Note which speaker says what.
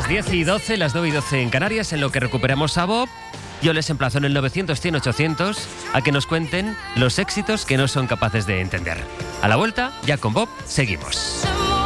Speaker 1: las 10:12, las 9:12 en Canarias, en lo que recuperamos a Bob. Yo les emplazo en el 900-100-800 a que nos cuenten los éxitos que no son capaces de entender. A la vuelta, ya con Bob, seguimos.